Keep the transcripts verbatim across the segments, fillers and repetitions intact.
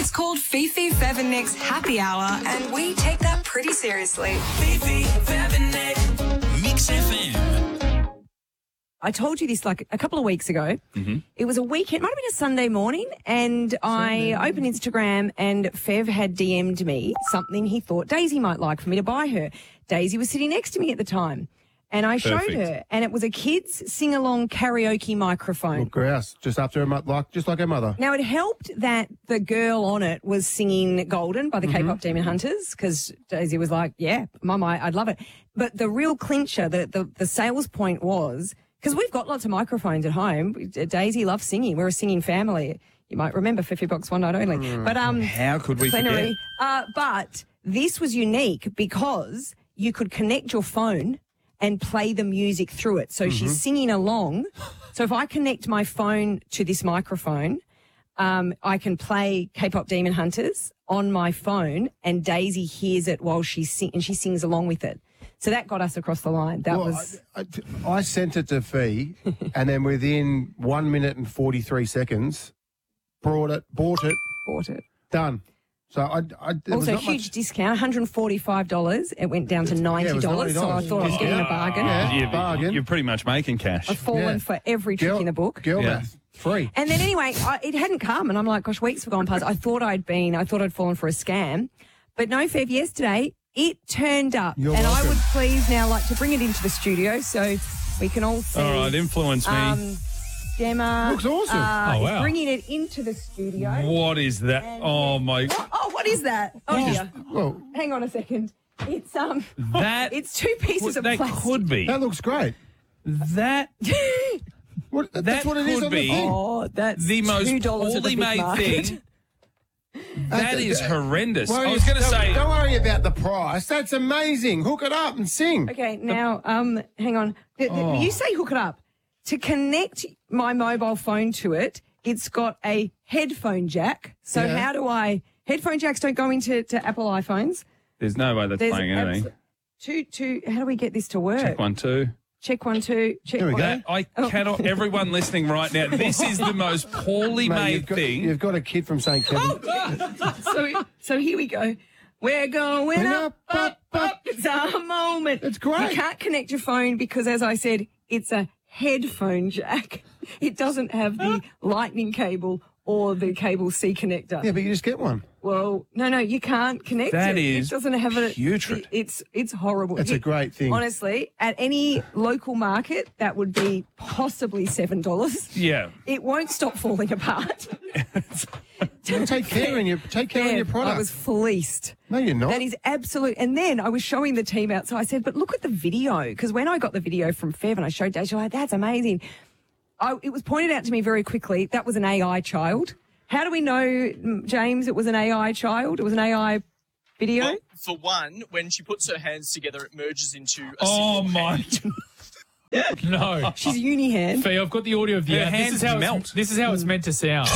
It's called Fifi, Fev and Nick's Happy Hour, and we take that pretty seriously. Fifi, Fev and Nick, Mix F M. I told you this like a couple of weeks ago. Mm-hmm. It was a weekend, might have been a Sunday morning, and Sunday. I opened Instagram and Fev had D M'd me something he thought Daisy might like for me to buy her. Daisy was sitting next to me at the time, and I Perfect. showed her, and it was a kids sing-along karaoke microphone. Look, grouse, just after her, mo- like just like her mother. Now, it helped that the girl on it was singing Golden by the Mm-hmm. K-pop Demon Hunters, because Daisy was like, yeah, Mum, I, I'd love it. But the real clincher, the, the, the sales point was, because we've got lots of microphones at home, Daisy loves singing. We're a singing family. You might remember fifty bucks one night only. Mm. But um, How could we forget? plenary. Uh, but this was unique because you could connect your phone and play the music through it. So Mm-hmm. she's singing along. So if I connect my phone to this microphone, um, I can play K-pop Demon Hunters on my phone, and Daisy hears it while she's sing- and she sings along with it. So that got us across the line. That Well, was I, I, I sent it to Fee, and then within one minute and forty-three seconds, brought it, bought it, bought it. done. So I, I there was Also, not huge much. discount, one hundred forty-five dollars. It went down to ninety it dollars, was so I ninety dollars. thought I was getting a bargain. Yeah, You- bargain. You're pretty much making cash. I've fallen Yeah. for every trick Girl, in the book. girl Yeah. math, free. And then anyway, I, it hadn't come, and I'm like, gosh, weeks have gone past. I thought I'd been, I thought I'd fallen for a scam. But no, Fev, yesterday, it turned up. You're and I welcome. would please now like to bring it into the studio so we can all see. All right, influence me. Um, Gemma Looks awesome. uh, Oh, is wow. bringing it into the studio. What is that? And- Oh, my. What? Oh, what is that? Oh, dear. Well, Hang on a second. It's um, That, it's two pieces of that plastic. could be. that looks great. That What, that's That what it is could on be the thing. Oh, that's the most two dollars at the poorly big made market. thing. That Uh, is uh, horrendous. Worry- I was going to don't, say. don't worry about the price. That's amazing. Hook it up and sing. Okay, now, um, hang on. The- the- Oh. You say hook it up. To connect my mobile phone to it, it's got a headphone jack. So Yeah. how do I... Headphone jacks don't go into to Apple iPhones. There's no way that's There's playing anything. abso- two, two, how do we get this to work? Check one, two. Check one, two. Check There we one. go. That I Oh. cannot. Everyone listening right now, this is the most poorly Mate, made you've, got, thing. you've got a kid from Saint Kevin. So, so here we go. We're going up, up, up. It's our moment. It's great. You can't connect your phone because, as I said, it's a headphone jack. It doesn't have the lightning cable or the cable C connector. Yeah, but you just get one. Well, no, no, you can't connect That it. is it doesn't have a. putrid. It's it's horrible. It's a great thing. Honestly, at any local market, that would be possibly seven dollars. Yeah. It won't stop falling apart. Take care in your take care of Yeah, your product. I was fleeced. No, you're not. That is absolute. And then I was showing the team out. So I said, but look at the video. Because when I got the video from Fev and I showed Daisy, like, that's amazing. I, it was pointed out to me very quickly that was an A I child. How do we know, mm, James, it was an A I child? It was an A I video? Well, for one, when she puts her hands together, it merges into a Oh single my! hand. No. She's uni hand. Fee, I've got the audio of the Her app. This hands is how melt. It's, this is how it's meant to sound.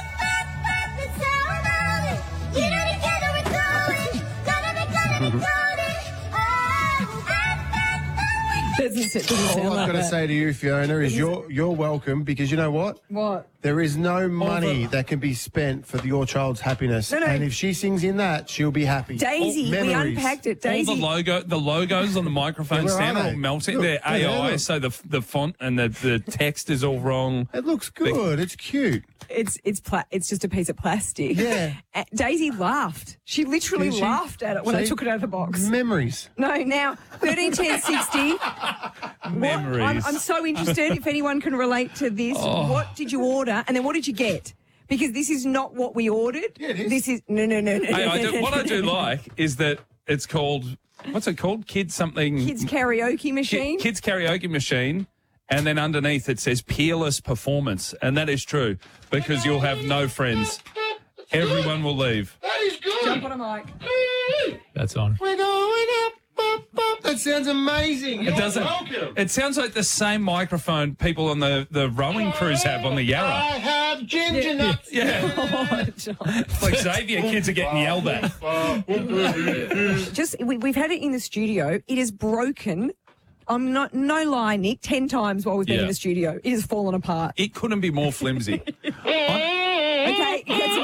Doesn't, it doesn't sound All I've like got to that. say to you, Fiona, is you're you're welcome because you know what? What? There is no money the- that can be spent for your child's happiness. No, no. And if she sings in that, she'll be happy. Daisy, we Memories. unpacked it. All Daisy. the logo, the logos on the microphone Yeah, where stand are are all they? melting. Look, They're yeah, A I, look. so the the font and the, the text is all wrong. It looks good. It's cute. It's it's pla- it's just a piece of plastic. Yeah. Uh, Daisy laughed. She literally Did she? laughed at it when I See? took it out of the box. Memories. No, now thirteen ten sixty. Memories. I'm, I'm so interested if anyone can relate to this. Oh. What did you order, and then what did you get? Because this is not what we ordered. Yeah, it is. This is no, no, no, no. Hey, no, I no, do, no, what I no, do no. like is that it's called, what's it called? Kids something. Kids karaoke Ki- machine. Kids karaoke machine. And then underneath it says peerless performance. And that is true because you'll have no friends. Everyone will leave. That is good. Jump on a mic. That's on. We're going up, up, up. That sounds amazing. It doesn't. It sounds like the same microphone people on the, the rowing cruise have on the Yarra. I have ginger nuts. Yeah. Oh, John. It's like Xavier kids are getting yelled at. Just we, we've had it in the studio. It is broken. I'm not no lie, Nick. Ten times while we've been Yeah. in the studio, it has fallen apart. It couldn't be more flimsy. Okay, that's enough.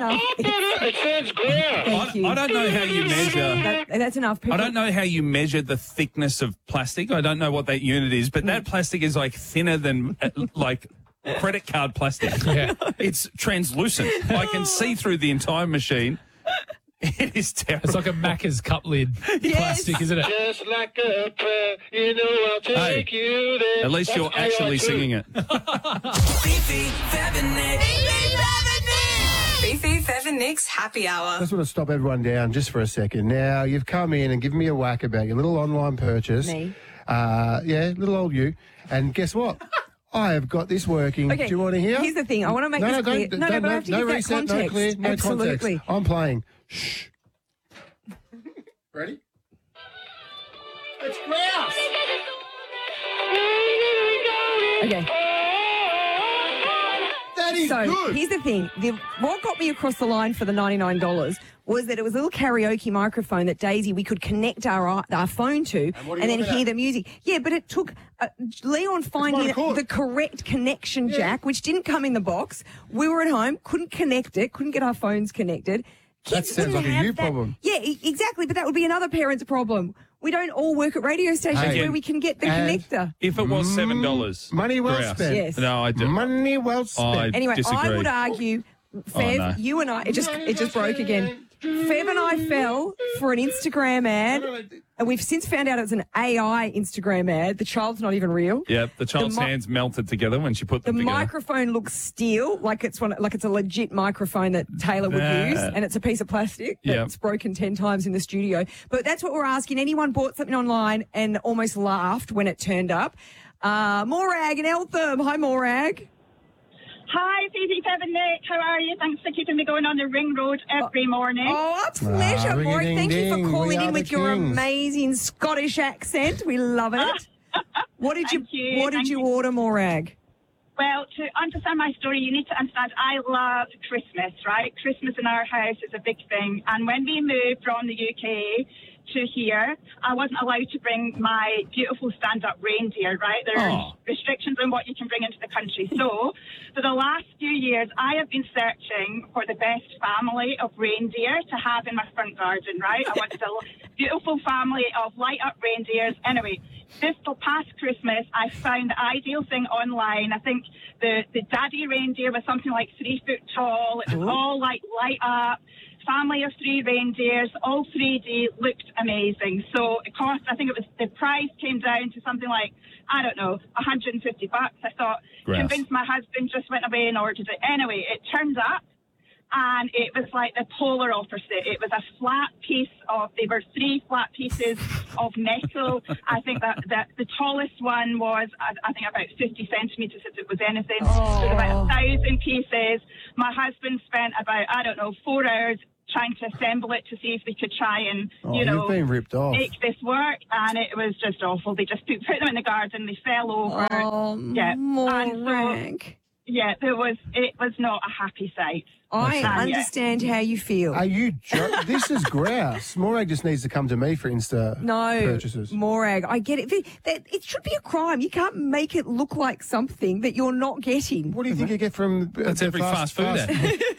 enough. It sounds clear. Thank you. I, I don't know how you measure. That, that's enough. People, I don't know how you measure the thickness of plastic. I don't know what that unit is, but Mm. that plastic is like thinner than uh, like credit card plastic. Yeah. It's translucent. I can see through the entire machine. It is terrible. It's like a Macca's cup lid plastic, isn't it? Just like a prayer, you know I'll take Hey, you there. At least That's you're A I actually too. singing it. Fifi, Fev and Nick. Fifi, Fev and Nick's Happy Hour. I just want to stop everyone down just for a second. Now, you've come in and given me a whack about your little online purchase. Me? Uh, yeah, little old you. And guess what? I have got this working. Okay, Do you want to hear? here's the thing. I want to make no, this no, clear. Don't, No, no, don't, but I have to no give that reset, no context. clear, no Absolutely. context. I'm playing. Shh. Ready? It's grouse. Okay. That is So good. here's the thing. The, what got me across the line for the ninety-nine dollars was that it was a little karaoke microphone that Daisy, we could connect our our phone to and, what are you then looking hear at? the music. Yeah, but it took uh, Leon finding a cord. the correct connection jack, which didn't come in the box. We were at home, couldn't connect it, couldn't get our phones connected. That Kids sounds wouldn't like a have you that. problem. Yeah, e- exactly. But that would be another parent's problem. We don't all work at radio stations Hey. where we can get the And- connector. If it was seven dollars, Money well grouse. spent. Yes. No, I do. Money well spent. I Anyway, disagree. I would argue, Fev, no. you and I, it just it just broke again. Fev and I fell for an Instagram ad, and we've since found out it was an A I Instagram ad. The child's not even real. Yeah, the child's The mi- hands melted together when she put The them together. microphone looks steel, like it's one, like it's a legit microphone that Taylor would Nah. use, and it's a piece of plastic Yep. that's broken ten times in the studio. But that's what we're asking. Anyone bought something online and almost laughed when it turned up? Uh, Morag and Eltham. Hi, Morag. Hi, Phoebe, Fev and Nick. How are you? Thanks for keeping me going on the ring road every morning. Oh, a pleasure, Ah, Morag. ring-a-ding-ding. Thank you for We calling are in the with your kings. amazing Scottish accent. We love it. What did you, Thank you, What did thank you you. order, Morag? Well, to understand my story, you need to understand I love Christmas, right? Christmas in our house is a big thing. And when we moved from the U K to here, I wasn't allowed to bring my beautiful stand-up reindeer, right? There's Oh. restrictions on what you can bring into the country. So for the last few years, I have been searching for the best family of reindeer to have in my front garden, right? I wanted a beautiful family of light-up reindeers. Anyway, this past Christmas, I found the ideal thing online. I think the, the daddy reindeer was something like three foot tall. It was all like light up. Family of three reindeers, all three D, looked amazing. So it cost, I think it was, the price came down to something like, I don't know, one hundred fifty bucks. I thought, Gross. convinced my husband, just went away and ordered it. Anyway, it turned up and it was like the polar opposite. It was a flat piece of, they were three flat pieces of metal. I think that, that the tallest one was, I, I think about fifty centimetres if it was anything. Oh. It was about a thousand pieces. My husband spent about, I don't know, four hours trying to assemble it to see if we could try and, Oh, you know, you've been ripped off. make this work, and it was just awful. They just put, put them in the garden, they fell over. Oh, yeah, and so, Morag. yeah, there was, it was not a happy sight. I Yeah. understand how you feel. Are you jo- This is grouse. Morag just needs to come to me for Insta No, purchases. Morag, I get it. That, that- it should be a crime. You can't make it look like something that you're not getting. What do you think you get from uh, That's the every fast food ad.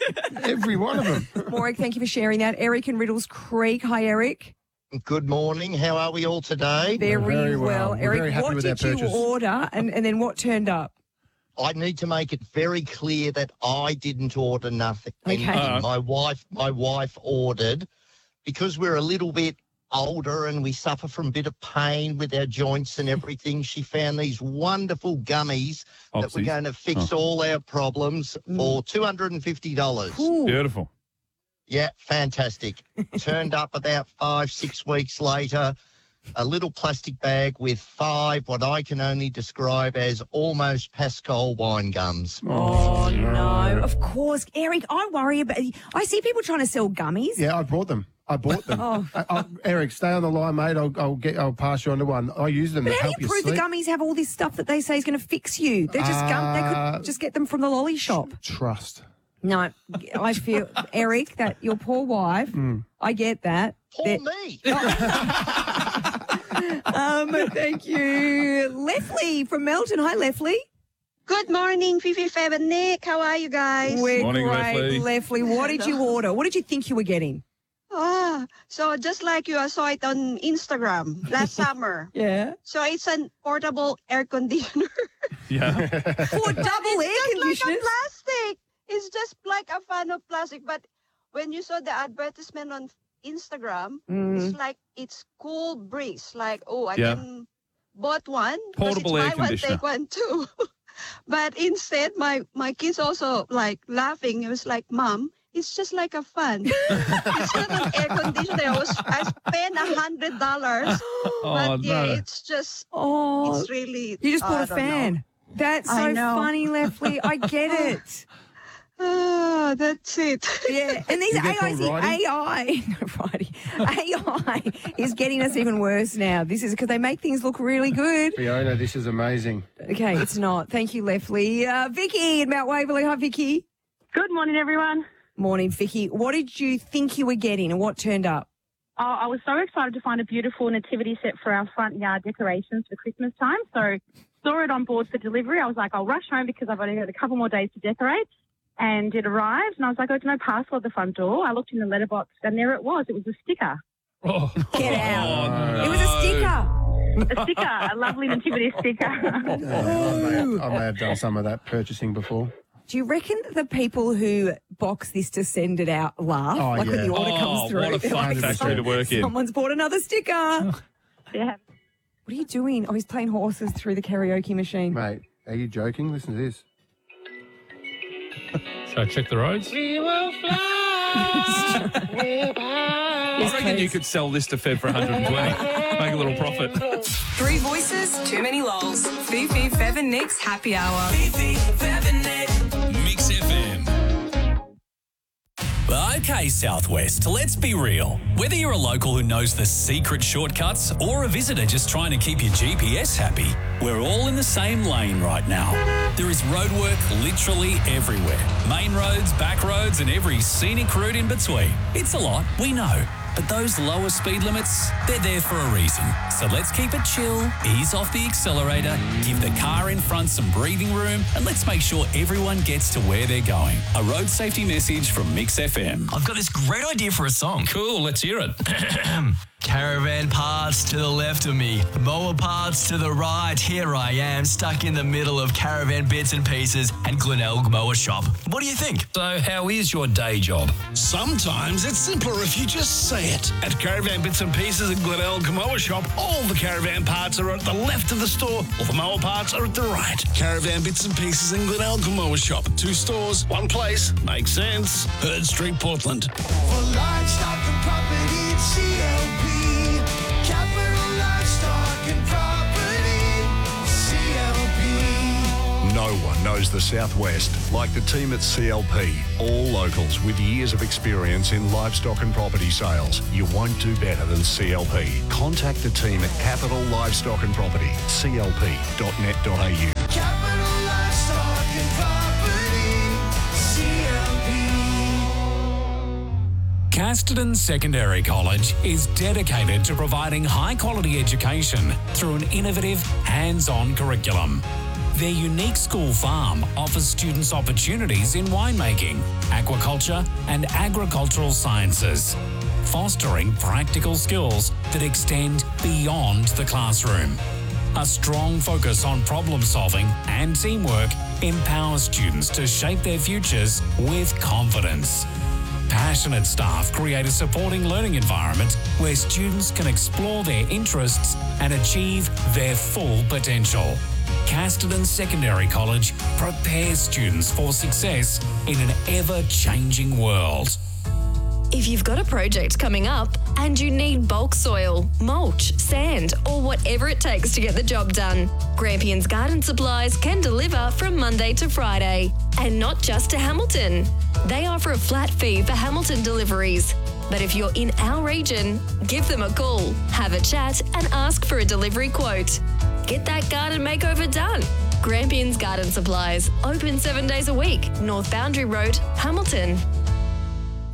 Every one of them. Morag, thank you for sharing that. Eric in Riddles Creek. Hi, Eric. Good morning. How are we all today? Very, very well. We're Eric, very happy what with did our you purchase. order and, and then what turned up? I need to make it very clear that I didn't order nothing. Okay. Uh, My wife, my wife ordered, because we're a little bit older and we suffer from a bit of pain with our joints and everything. She found these wonderful gummies that were Oxys. going to fix all our problems for two hundred fifty dollars. Ooh. Beautiful. Yeah, fantastic. Turned up about five, six weeks later, a little plastic bag with five, what I can only describe as almost Pascal wine gums. Oh, no. Of course. Eric, I worry about... I see people trying to sell gummies. Yeah, I bought them. I bought them. Oh. I, I, Eric, stay on the line, mate. I'll, I'll get. I'll pass you on to one. I use them But to how do help you prove the sleep. gummies have all this stuff that they say is going to fix you? They're just gum. They Uh, could just get them from the lolly shop. Trust. No, I feel, Eric, that your poor wife, Hmm. I get that. Poor That- me. Um, thank you. Lefley from Melton. Hi, Lefley. Good morning, Fifi, Fab, and Nick. How are you guys? We're Morning, great, Leslie. Leslie. What did you order? What did you think you were getting? Ah, so just like you, I saw it on Instagram last summer. Yeah. So it's an portable air conditioner. Yeah. For double air It's conditioners? just like a plastic. It's just like a fan of plastic. But when you saw the advertisement on Instagram, Mm. it's like it's cool breeze. Like, oh, I Yeah. can bought one. 'cause Portable it's air buy one, conditioner. take one too. But instead, my, my kids also like laughing. It was like, Mom, it's just like a fan. It's not an air conditioner. I, was, I spent a hundred dollars. Oh, But yeah, no. it's just, Oh, it's really. you just I bought a don't fan. know. That's I so know. funny, Leslie. I get it. Ah, that's it. Yeah, and these You get A I, called see, Righty? A I, no, Righty. A I is getting us even worse now. This is because they make things look really good. Fiona, this is amazing. Okay, it's not. Thank you, Leslie. Uh, Vicky in Mount Waverley. Hi, Vicky. Good morning, everyone. Morning, Vicky. What did you think you were getting and what turned up? Oh, I was so excited to find a beautiful nativity set for our front yard decorations for Christmas time. So saw it on board for delivery. I was like, I'll rush home because I've only got a couple more days to decorate. And it arrived, and I was like, oh, there's no parcel at the front door. I looked in the letterbox, and there it was. It was a sticker. Oh. Get out. no. It was a sticker. A sticker, a lovely nativity sticker. I, may have, I may have done some of that purchasing before. Do you reckon that the people who box this to send it out laugh? Oh, like when yeah. the order Oh, comes through? what a they're fun like, factory to work in. Someone's bought another sticker. What Yeah. are you doing? Oh, he's playing horses through the karaoke machine. Mate, are you joking? Listen to this. Should I check the roads? We will fly. We're I reckon you could sell this to Fed for one hundred twenty. Make a little profit. Three voices, too many lols. Fifi, Fev and Nick's happy hour. Fifi, Fev and Nick. Mix F M. Okay, Southwest, let's be real. Whether you're a local who knows the secret shortcuts or a visitor just trying to keep your G P S happy, we're all in the same lane right now. There is roadwork literally everywhere. Main roads, back roads, and every scenic route in between. It's a lot, we know. But those lower speed limits, they're there for a reason. So let's keep it chill, ease off the accelerator, give the car in front some breathing room, and let's make sure everyone gets to where they're going. A road safety message from Mix F M. I've got this great idea for a song. Cool, let's hear it. Caravan parts to the left of me, mower parts to the right. Here I am, stuck in the middle of Caravan Bits and Pieces and Glenelg Mower Shop. What do you think? So how is your day job? Sometimes it's simpler if you just say it. At Caravan Bits and Pieces and Glenelg Mower Shop, all the caravan parts are at the left of the store, all the mower parts are at the right. Caravan Bits and Pieces and Glenelg Mower Shop. Two stores, one place. Makes sense. Herd Street, Portland. For livestock and property, C L P. Capital Livestock and Property, C L P. No one knows the Southwest like the team at C L P. All locals with years of experience in livestock and property sales. You won't do better than C L P. Contact the team at Capital Livestock and Property, c l p dot net dot a u. Capital Livestock and Property, C L P. Casterton Secondary College is dedicated to providing high-quality education through an innovative, hands-on curriculum. Their unique school farm offers students opportunities in winemaking, aquaculture, and agricultural sciences, fostering practical skills that extend beyond the classroom. A strong focus on problem solving and teamwork empowers students to shape their futures with confidence. Passionate staff create a supporting learning environment where students can explore their interests and achieve their full potential. Casterton Secondary College prepares students for success in an ever-changing world. If you've got a project coming up and you need bulk soil, mulch, sand, or whatever it takes to get the job done, Grampians Garden Supplies can deliver from Monday to Friday. And not just to Hamilton. They offer a flat fee for Hamilton deliveries. But if you're in our region, give them a call, have a chat, and ask for a delivery quote. Get that garden makeover done. Grampians Garden Supplies, open seven days a week, North Boundary Road, Hamilton.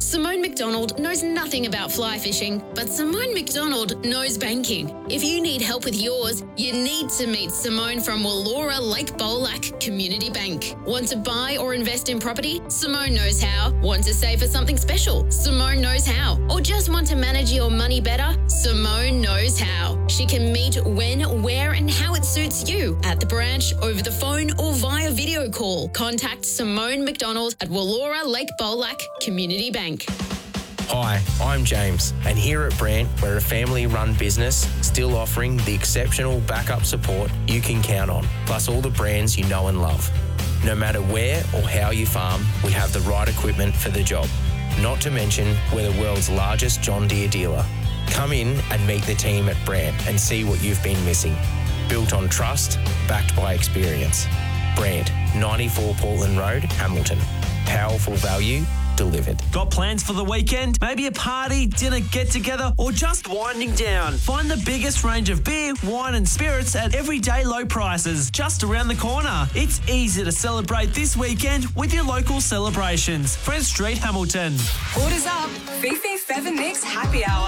Simone McDonald knows nothing about fly fishing, but Simone McDonald knows banking. If you need help with yours, you need to meet Simone from Wallora Lake Bolac Community Bank. Want to buy or invest in property? Simone knows how. Want to save for something special? Simone knows how. Or just want to manage your money better? Simone knows how. She can meet when, where and how it suits you at the branch, over the phone or via video call. Contact Simone McDonald at Wallora Lake Bolac Community Bank. Hi, I'm James, and here at Brant, we're a family-run business still offering the exceptional backup support you can count on, plus all the brands you know and love. No matter where or how you farm, we have the right equipment for the job. Not to mention, we're the world's largest John Deere dealer. Come in and meet the team at Brant and see what you've been missing. Built on trust, backed by experience. Brant, ninety-four Portland Road, Hamilton. Powerful value delivered. Got plans for the weekend? Maybe a party, dinner, get-together, or just winding down? Find the biggest range of beer, wine and spirits at everyday low prices just around the corner. It's easy to celebrate this weekend with your local celebrations. Fred Street, Hamilton. Orders up. Fifi Fev and Nick's Happy Hour.